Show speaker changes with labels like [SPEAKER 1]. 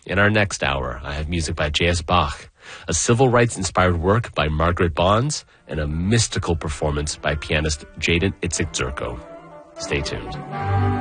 [SPEAKER 1] In our next hour, I have music by J.S. Bach, a civil rights-inspired work by Margaret Bonds, and a mystical performance by pianist Jaden Itzig Zerko. Stay tuned.